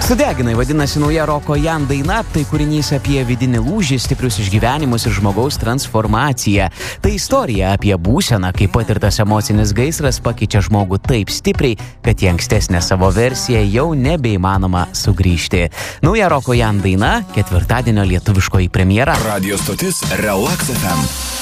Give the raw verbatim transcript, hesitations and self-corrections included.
Sudeginai vadinasi nauja Roko Jan daina, tai kūrinys apie vidinį lūžį, stiprius išgyvenimus ir žmogaus transformaciją. Tai istorija apie būseną, kai patirtas emocinis gaisras pakeičia žmogų taip stipriai, kad į ankstesnę savo versiją jau nebeįmanoma sugrįžti. Nauja Roko Jan daina, ketvirtadienio lietuviškoji premjera. Radio stotis Relax F M.